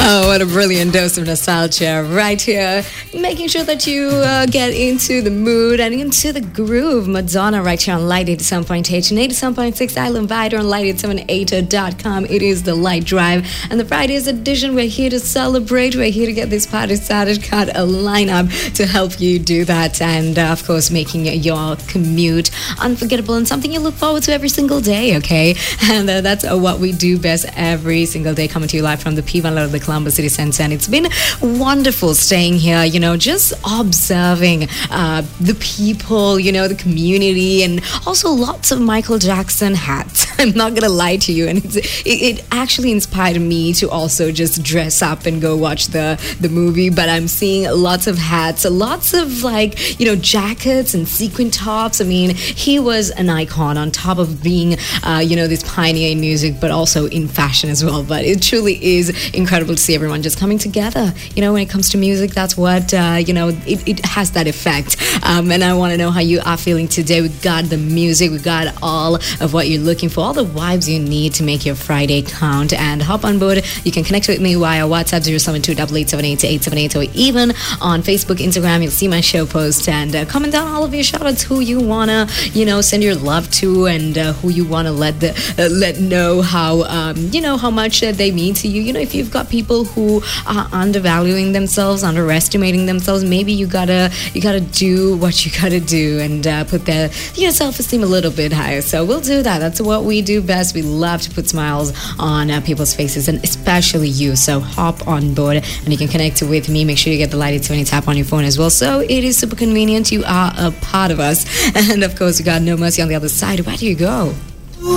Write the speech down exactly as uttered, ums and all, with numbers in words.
Oh, what a brilliant dose of nostalgia right here. Making sure that you uh, get into the mood and into the groove. Madonna right here on Light eighty-seven point eight and eighty-seven point six Island Vider on light eight seven eight dot com. It is the Light Drive. And the Friday's edition, we're here to celebrate. We're here to get this party started. Got a lineup to help you do that. And, uh, of course, making your commute unforgettable and something you look forward to every single day, okay? And uh, that's uh, what we do best every single day, coming to you live from the P one of the Columbus City Center. And it's been wonderful staying here, you know, just observing uh, the people, you know, the community, and also lots of Michael Jackson hats. I'm not going to lie to you. And it's, it, it actually inspired me to also just dress up and go watch the, the movie. But I'm seeing lots of hats, lots of like, you know, jackets and sequin tops. I mean, he was an icon on top of being, uh, you know, this pioneer in music, but also in fashion as well. But it truly is incredible to see everyone just coming together. You know, when it comes to music, that's what, uh, you know, it, it has that effect. Um, and I want to know how you are feeling today. We got the music, we got all of what you're looking for, all the vibes you need to make your Friday count. And hop on board. You can connect with me via WhatsApp zero seven two eight eight seven eight eight seven eight, or even on Facebook, Instagram. You'll see my show post, and uh, comment down all of your shout outs, who you want to, you know, send your love to, and uh, who you want to let the, uh, let know how, um, you know, how much uh, they mean to you. You know, if you've got people who are undervaluing themselves, underestimating themselves, maybe you gotta, you gotta do what you gotta do and uh, put their, you know, self-esteem a little bit higher. So we'll do that. That's what we do best. We love to put smiles on uh, people's faces, and especially you. So hop on board and you can connect with me. Make sure you get the Light eighty-seven app on your phone as well. So it is super convenient. You are a part of us. And of course, we got No Mercy on the other side. Where do you go?